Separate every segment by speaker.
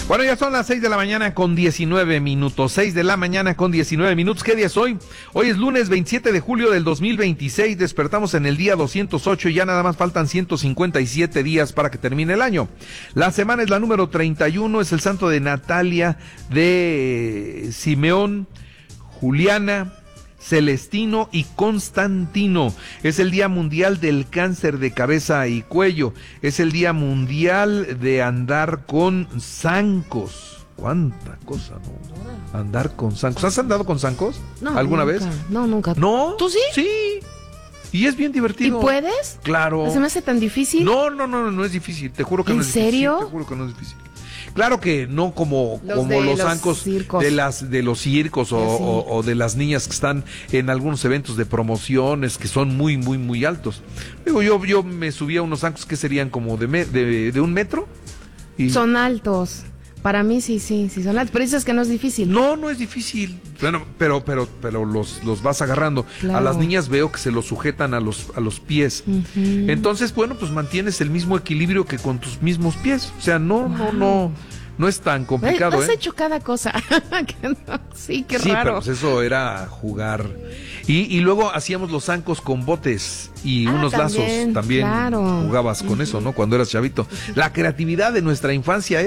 Speaker 1: Bueno, ya son las 6 de la mañana con 19 minutos. 6 de la mañana con 19 minutos. ¿Qué día es hoy? Hoy es lunes 27 de julio del 2026. Despertamos en el día 208 y ya nada más faltan 157 días para que termine el año. La semana es la número 31. Es el santo de Natalia, de Simeón, Juliana, Celestino y Constantino. Es el Día Mundial del Cáncer de Cabeza y Cuello. Es el Día Mundial de andar con zancos. ¿Cuánta cosa, no? Andar con zancos. ¿Has andado con zancos?
Speaker 2: No,
Speaker 1: ¿Alguna
Speaker 2: nunca.
Speaker 1: vez?
Speaker 2: No, nunca.
Speaker 1: ¿No?
Speaker 2: ¿Tú sí?
Speaker 1: Sí. Y es bien divertido.
Speaker 2: ¿Y puedes?
Speaker 1: Claro.
Speaker 2: ¿Se me hace tan difícil?
Speaker 1: No es difícil. Te juro que no es difícil.
Speaker 2: ¿En serio?
Speaker 1: Te juro que no es difícil. Claro que no como los zancos de los circos o de las niñas que están en algunos eventos de promociones que son muy, muy, muy altos. Digo, yo me subí a unos zancos que serían como de 1 metro. Y...
Speaker 2: Son altos. Para mí sí son altos. Pero dices que no es difícil.
Speaker 1: No es difícil. Bueno, pero los vas agarrando.
Speaker 2: Claro.
Speaker 1: A las niñas veo que se los sujetan a los pies.
Speaker 2: Uh-huh.
Speaker 1: Entonces, bueno, pues mantienes el mismo equilibrio que con tus mismos pies. O sea, no es tan complicado.
Speaker 2: Has hecho cada cosa. Sí, qué raro.
Speaker 1: Pero pues eso era jugar. Y luego hacíamos los zancos con botes y unos lazos. También
Speaker 2: claro.
Speaker 1: Jugabas con eso, ¿no? Cuando eras chavito. La creatividad de nuestra infancia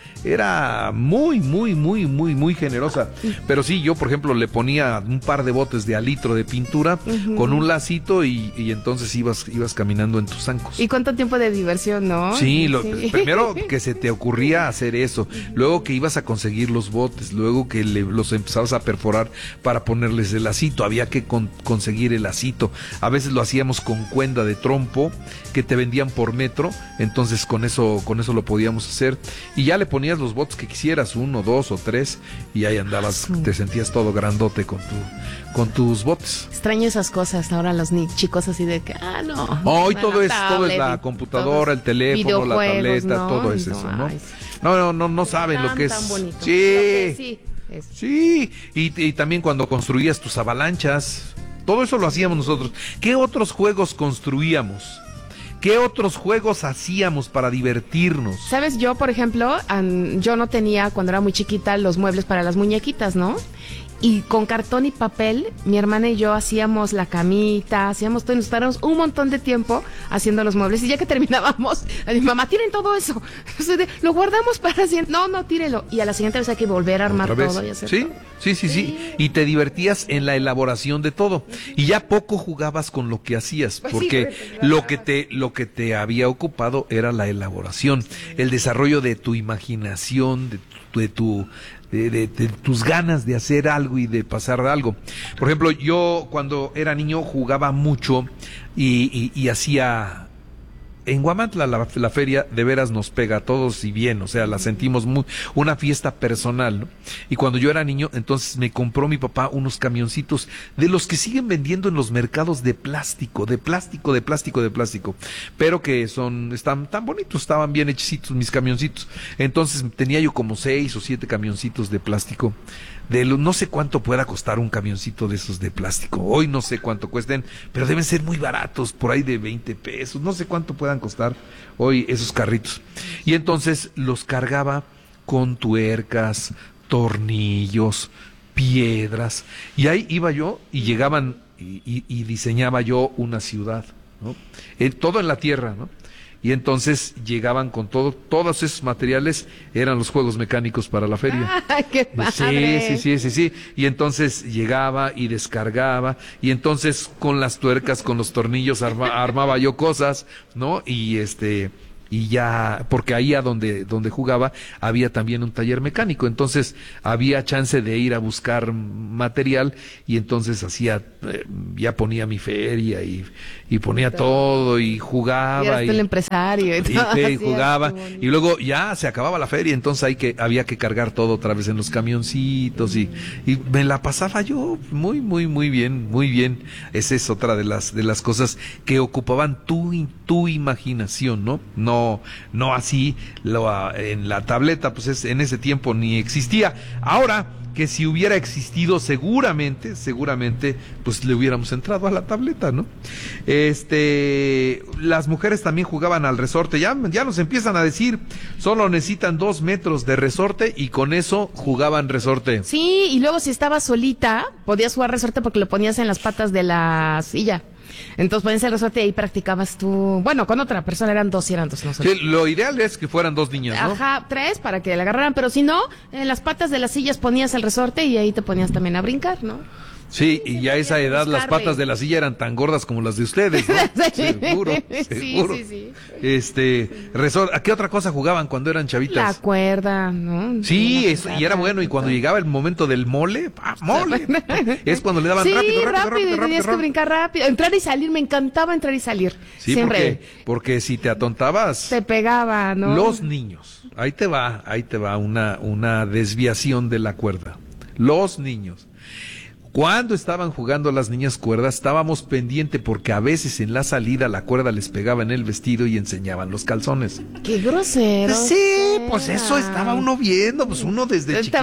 Speaker 1: era muy, muy, muy, muy, muy generosa. Pero sí, yo, por ejemplo, le ponía un par de botes de alitro de pintura con un lacito y entonces ibas caminando en tus zancos.
Speaker 2: ¿Y cuánto tiempo de diversión, no?
Speaker 1: Sí, primero que se te ocurría hacer eso, luego que ibas a conseguir los botes, luego que los empezabas a perforar para ponerles el lacito, había que conseguir el lacito. A veces lo hacíamos con cuerda de trompo que te vendían por metro, entonces con eso lo podíamos hacer y ya le ponías los botes que quisieras, 1, 2 o 3 y ahí andabas, te sentías todo grandote con tus botes.
Speaker 2: Extraño esas cosas ahora los chicos así de que no.
Speaker 1: Hoy todo es la computadora, el teléfono, la tableta,
Speaker 2: ¿no?
Speaker 1: todo es eso, ¿no?
Speaker 2: Ay,
Speaker 1: No saben lo que es.
Speaker 2: Tan bonito.
Speaker 1: Sí. Sí, y también cuando construías tus avalanchas, todo eso lo hacíamos nosotros. ¿Qué otros juegos construíamos? ¿Qué otros juegos hacíamos para divertirnos?
Speaker 2: Sabes, yo, por ejemplo, yo no tenía, cuando era muy chiquita, los muebles para las muñequitas, ¿no? Y con cartón y papel, mi hermana y yo hacíamos la camita, hacíamos todo, y nos tardamos un montón de tiempo haciendo los muebles. Y ya que terminábamos, mi mamá, tiren todo eso. Lo guardamos para siempre. No, tírelo. Y a la siguiente vez hay que volver a armar todo y hacer todo. Sí. Y te divertías en la elaboración de todo. Y ya poco jugabas con lo que hacías, porque lo que te había ocupado era la elaboración, el desarrollo de tu imaginación, de tus ganas de hacer algo y de pasar algo. Por ejemplo, yo cuando era niño jugaba mucho y hacía... En Huamantla la feria de veras nos pega a todos y bien, o sea, la sentimos una fiesta personal, ¿no? Y cuando yo era niño, entonces me compró mi papá unos camioncitos de los que siguen vendiendo en los mercados de plástico, pero que están tan bonitos, estaban bien hechicitos mis camioncitos. Entonces tenía yo como 6 o 7 camioncitos de plástico. No sé cuánto pueda costar un camioncito de esos de plástico. Hoy no sé cuánto cuesten, pero deben ser muy baratos, por ahí de 20 pesos. No sé cuánto puedan costar hoy esos carritos. Y entonces los cargaba con tuercas, tornillos, piedras. Y ahí iba yo y llegaban y diseñaba yo una ciudad, ¿no? Todo en la tierra, ¿no? Y entonces llegaban con todos esos materiales, eran los juegos mecánicos para la feria. ¡Ah, qué padre!
Speaker 1: Sí. Y entonces llegaba y descargaba, y entonces con las tuercas, con los tornillos armaba yo cosas, ¿no? Y ya, porque ahí a donde jugaba había también un taller mecánico, entonces había chance de ir a buscar material y entonces ya ponía mi feria y ponía todo y jugaba
Speaker 2: y el empresario
Speaker 1: y jugaba y luego ya se acababa la feria, entonces había que cargar todo otra vez en los camioncitos y me la pasaba yo muy bien. Esa es otra de las cosas que ocupaban tu imaginación, ¿no? No así en la tableta, pues en ese tiempo ni existía. Ahora que si hubiera existido seguramente, pues le hubiéramos entrado a la tableta, ¿no? Las mujeres también jugaban al resorte, ya nos empiezan a decir, solo necesitan 2 metros de resorte y con eso jugaban resorte.
Speaker 2: Sí, y luego si estabas solita, podías jugar resorte porque lo ponías en las patas de la silla. Entonces ponías el resorte y ahí practicabas tú. Bueno, con otra persona eran dos no solo.
Speaker 1: Sí, lo ideal es que fueran 2 niñas, ¿no?
Speaker 2: Ajá, 3 para que la agarraran, pero si no, en las patas de las sillas ponías el resorte y ahí te ponías también a brincar, ¿no?
Speaker 1: Sí, y ya a esa edad las patas de la silla eran tan gordas como las de ustedes, ¿no? Seguro.
Speaker 2: Sí.
Speaker 1: ¿A qué otra cosa jugaban cuando eran chavitas?
Speaker 2: La cuerda, ¿no?
Speaker 1: Sí, eso, y era bueno, y cuando llegaba el momento del mole, ¡mole! Es cuando le daban rápido,
Speaker 2: tenías que brincar rápido. Entrar y salir, me encantaba entrar y salir.
Speaker 1: Sí,
Speaker 2: siempre.
Speaker 1: Porque si te atontabas...
Speaker 2: Te pegaba, ¿no?
Speaker 1: Los niños, ahí te va una desviación de la cuerda. Los niños. Cuando estaban jugando las niñas cuerdas, estábamos pendiente porque a veces en la salida la cuerda les pegaba en el vestido y enseñaban los calzones.
Speaker 2: ¡Qué grosero!
Speaker 1: Sí, pues eso estaba uno viendo, pues uno desde chiquito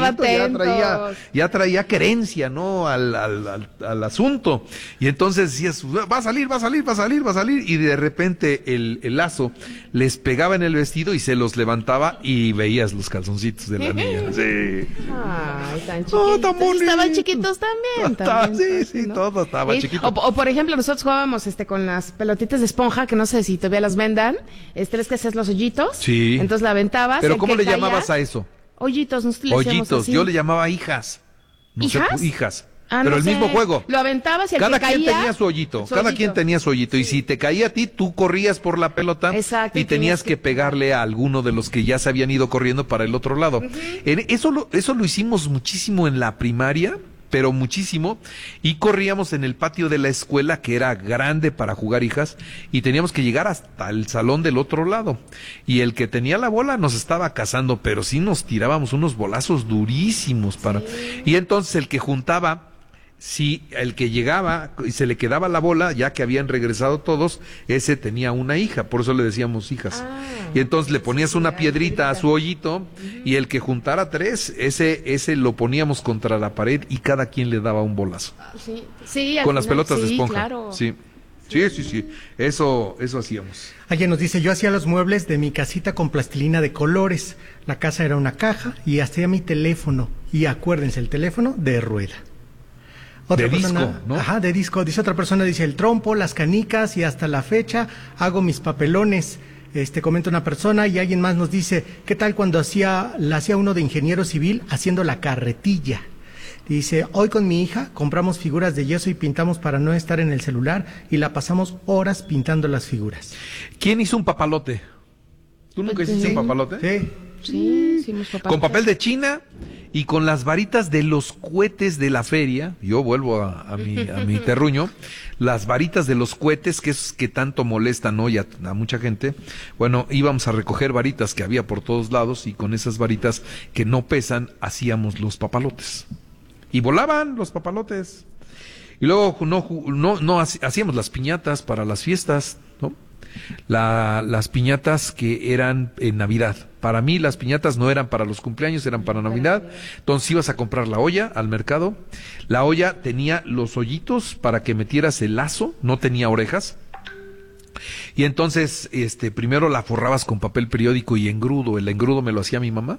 Speaker 1: ya traía querencia, ¿no? Al asunto. Y entonces decías, va a salir, y de repente el lazo les pegaba en el vestido y se los levantaba y veías los calzoncitos de la niña. Sí.
Speaker 2: Ay, tan chiquitos.
Speaker 1: Tan bonitos.
Speaker 2: Estaban chiquitos también.
Speaker 1: Sí, todo estaba chiquito.
Speaker 2: O por ejemplo, nosotros jugábamos con las pelotitas de esponja, que no sé si todavía las vendan, ves que haces los hoyitos.
Speaker 1: Sí.
Speaker 2: Entonces la aventabas.
Speaker 1: ¿Pero cómo le llamabas a eso?
Speaker 2: Hoyitos, nosotros le decíamos así.
Speaker 1: Yo le llamaba hijas.
Speaker 2: ¿Hijas?
Speaker 1: Hijas.
Speaker 2: Ah,
Speaker 1: pero
Speaker 2: no
Speaker 1: el
Speaker 2: sé.
Speaker 1: mismo juego.
Speaker 2: Lo aventabas y el
Speaker 1: cada
Speaker 2: que caía,
Speaker 1: quien tenía su hoyito. Cada quien tenía su hoyito. Sí. Y si te caía a ti, tú corrías por la pelota.
Speaker 2: Exacto,
Speaker 1: y tenías que pegarle a alguno de los que ya se habían ido corriendo para el otro lado. Eso lo hicimos muchísimo en la primaria, pero muchísimo, y corríamos en el patio de la escuela, que era grande para jugar hijas, y teníamos que llegar hasta el salón del otro lado, y el que tenía la bola nos estaba cazando, pero sí nos tirábamos unos bolazos durísimos y entonces el que juntaba, si el que llegaba y se le quedaba la bola, ya que habían regresado todos, ese tenía una hija, por eso le decíamos hijas. Y entonces le ponías una piedrita a su hoyito, y el que juntara 3, ese lo poníamos contra la pared y cada quien le daba un bolazo.
Speaker 2: Sí,
Speaker 1: con las pelotas de esponja.
Speaker 2: Claro.
Speaker 1: Sí. Eso hacíamos.
Speaker 3: Alguien nos dice, yo hacía los muebles de mi casita con plastilina de colores. La casa era una caja y hacía mi teléfono. Y acuérdense, el teléfono de rueda. Otra persona,
Speaker 1: disco, ¿no?
Speaker 3: Ajá, de disco. Dice otra persona, dice el trompo, las canicas, y hasta la fecha hago mis papelones. Comenta una persona, y alguien más nos dice, ¿qué tal cuando la hacía uno de ingeniero civil haciendo la carretilla? Dice, hoy con mi hija compramos figuras de yeso y pintamos para no estar en el celular, y la pasamos horas pintando las figuras.
Speaker 1: ¿Quién hizo un papalote? ¿Tú nunca hiciste un papalote?
Speaker 2: Sí, hicimos papalotes.
Speaker 1: Con papel de China y con las varitas de los cohetes de la feria. Yo vuelvo a mi terruño. Las varitas de los cohetes, que tanto molestan hoy a mucha gente. Bueno, íbamos a recoger varitas que había por todos lados, y con esas varitas que no pesan hacíamos los papalotes. Y volaban los papalotes. Y luego no hacíamos las piñatas para las fiestas, ¿no? Las piñatas que eran en Navidad. Para mí las piñatas no eran para los cumpleaños, eran para Navidad. Entonces ibas a comprar la olla al mercado. La olla tenía los hoyitos para que metieras el lazo, no tenía orejas. Y entonces primero la forrabas con papel periódico y engrudo. El engrudo me lo hacía mi mamá.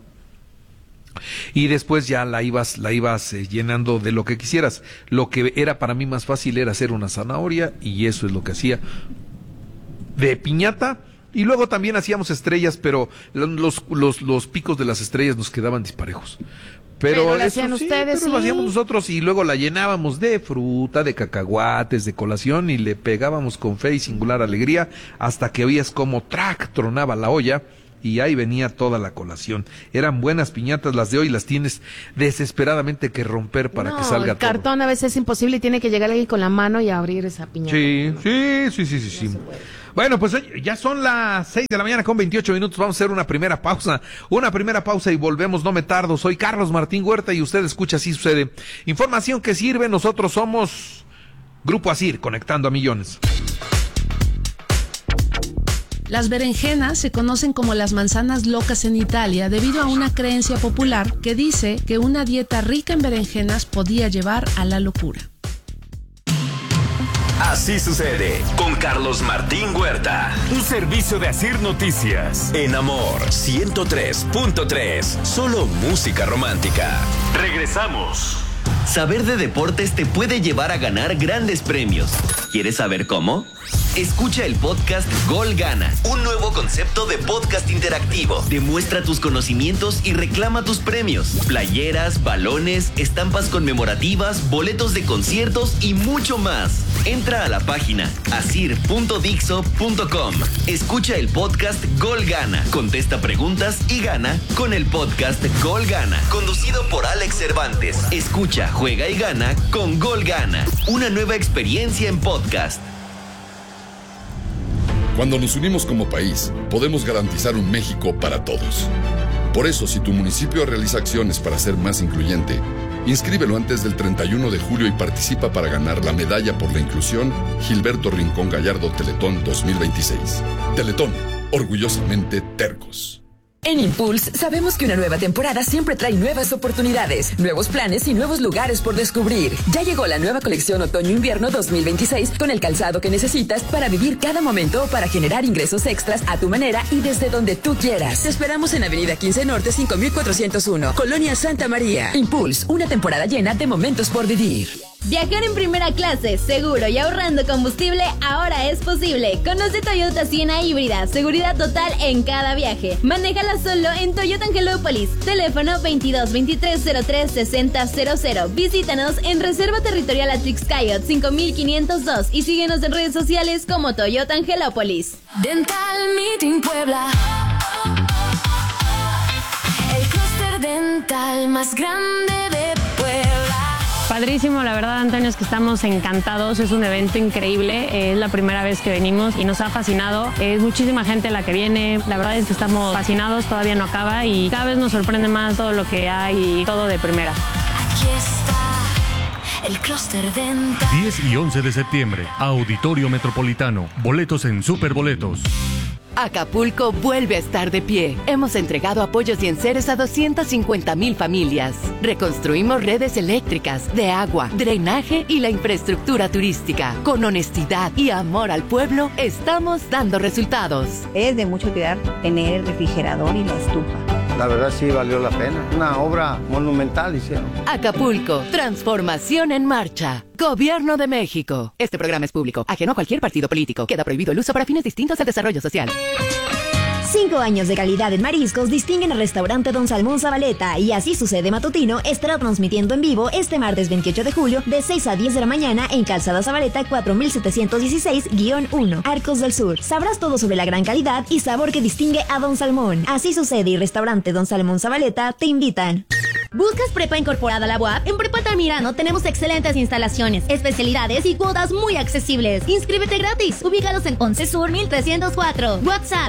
Speaker 1: Y después ya la ibas llenando de lo que quisieras. Lo que era para mí más fácil era hacer una zanahoria, y eso es lo que hacía de piñata. Y luego también hacíamos estrellas, pero los picos de las estrellas nos quedaban disparejos. Pero
Speaker 2: lo hacían ustedes,
Speaker 1: lo hacíamos nosotros, y luego la llenábamos de fruta, de cacahuates, de colación, y le pegábamos con fe y singular alegría hasta que oías como tronaba la olla, y ahí venía toda la colación. Eran buenas piñatas. Las de hoy las tienes desesperadamente que romper para que salga
Speaker 2: el
Speaker 1: todo.
Speaker 2: El cartón a veces es imposible y tiene que llegar alguien con la mano y abrir esa piñata.
Speaker 1: Sí. Bueno, pues ya son las 6 de la mañana con 28 minutos. Vamos a hacer una primera pausa y volvemos. No me tardo. Soy Carlos Martín Huerta y usted escucha Así Sucede. Información que sirve. Nosotros somos Grupo ASIR, conectando a millones.
Speaker 4: Las berenjenas se conocen como las manzanas locas en Italia debido a una creencia popular que dice que una dieta rica en berenjenas podía llevar a la locura.
Speaker 5: Así sucede con Carlos Martín Huerta.
Speaker 6: Un servicio de Asir Noticias.
Speaker 5: En Amor 103.3. Solo música romántica.
Speaker 6: Regresamos.
Speaker 7: Saber de deportes te puede llevar a ganar grandes premios. ¿Quieres saber cómo? Escucha el podcast Gol Gana, un nuevo concepto de podcast interactivo. Demuestra tus conocimientos y reclama tus premios. Playeras, balones, estampas conmemorativas, boletos de conciertos y mucho más. Entra a la página asir.dixo.com. Escucha el podcast Gol Gana, contesta preguntas y gana con el podcast Gol Gana, conducido por Alex Cervantes. Escucha, juega y gana con Gol Gana, una nueva experiencia en podcast.
Speaker 8: Cuando nos unimos como país, podemos garantizar un México para todos. Por eso, si tu municipio realiza acciones para ser más incluyente, inscríbelo antes del 31 de julio y participa para ganar la medalla por la inclusión Gilberto Rincón Gallardo Teletón 2026. Teletón, orgullosamente tercos.
Speaker 9: En Impulse sabemos que una nueva temporada siempre trae nuevas oportunidades, nuevos planes y nuevos lugares por descubrir. Ya llegó la nueva colección Otoño-Invierno 2026 con el calzado que necesitas para vivir cada momento o para generar ingresos extras a tu manera y desde donde tú quieras. Te esperamos en Avenida 15 Norte 5401, Colonia Santa María. Impulse, una temporada llena de momentos por vivir.
Speaker 10: Viajar en primera clase, seguro y ahorrando combustible ahora es posible. Conoce Toyota Siena híbrida, seguridad total en cada viaje. Manéjala solo en Toyota Angelópolis. Teléfono 2223036000. Visítanos en Reserva Territorial Atrix Coyote 5502 y síguenos en redes sociales como Toyota Angelópolis.
Speaker 11: Dental Meeting Puebla. El clúster dental más grande de Puebla.
Speaker 12: Padrísimo, la verdad, Antonio, es que estamos encantados, es un evento increíble, es la primera vez que venimos y nos ha fascinado, es muchísima gente la que viene, la verdad es que estamos fascinados, todavía no acaba y cada vez nos sorprende más todo lo que hay y todo de primera.
Speaker 11: Aquí está el clúster dental.
Speaker 6: 10 y 11 de septiembre, Auditorio Metropolitano, boletos en Superboletos.
Speaker 13: Acapulco vuelve a estar de pie. Hemos entregado apoyos y enseres a 250,000 familias. Reconstruimos redes eléctricas, de agua, drenaje y la infraestructura turística. Con honestidad y amor al pueblo, estamos dando resultados.
Speaker 14: Es de mucho cuidar tener el refrigerador y la estufa.
Speaker 15: La verdad sí valió la pena. Una obra monumental hicieron.
Speaker 13: Acapulco, transformación en marcha. Gobierno de México. Este programa es público, ajeno a cualquier partido político. Queda prohibido el uso para fines distintos al desarrollo social.
Speaker 16: 5 años de calidad en mariscos distinguen al restaurante Don Salmón Zabaleta y Así Sucede Matutino estará transmitiendo en vivo este martes 28 de julio de 6 a 10 de la mañana en Calzada Zabaleta 4716-1, Arcos del Sur. Sabrás todo sobre la gran calidad y sabor que distingue a Don Salmón. Así Sucede y restaurante Don Salmón Zabaleta te invitan.
Speaker 10: ¿Buscas prepa incorporada a la UAP? En Prepa Altamirano tenemos excelentes instalaciones, especialidades y cuotas muy accesibles. Inscríbete gratis. Ubícalos en Ponce Sur 1304. WhatsApp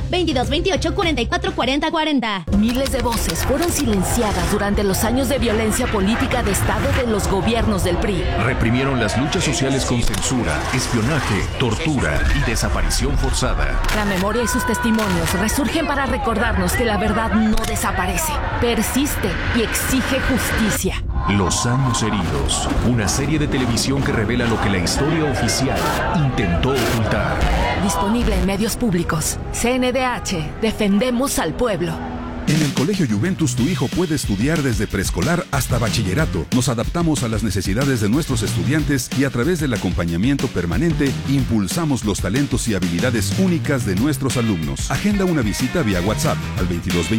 Speaker 10: 2228-444040.
Speaker 9: Miles de voces fueron silenciadas durante los años de violencia política de Estado de los gobiernos del PRI.
Speaker 17: Reprimieron las luchas sociales con censura, espionaje, tortura y desaparición forzada.
Speaker 9: La memoria y sus testimonios resurgen para recordarnos que la verdad no desaparece, persiste y exige justicia.
Speaker 17: Los años heridos, una serie de televisión que revela lo que la historia oficial intentó ocultar.
Speaker 9: Disponible en medios públicos. CNDH, defendemos al pueblo.
Speaker 18: En el Colegio Juventus tu hijo puede estudiar desde preescolar hasta bachillerato. Nos adaptamos a las necesidades de nuestros estudiantes y a través del acompañamiento permanente impulsamos los talentos y habilidades únicas de nuestros alumnos. Agenda una visita vía WhatsApp al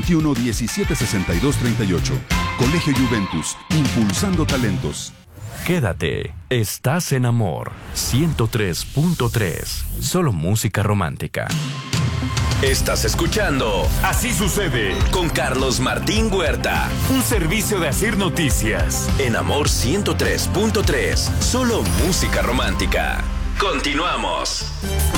Speaker 18: 2221-176238. Colegio Juventus, impulsando talentos.
Speaker 5: Quédate, estás en Amor 103.3. Solo música romántica. Estás escuchando
Speaker 6: Así Sucede
Speaker 5: con Carlos Martín Huerta.
Speaker 6: Un servicio de Asir Noticias.
Speaker 5: En Amor 103.3. Solo música romántica. Continuamos.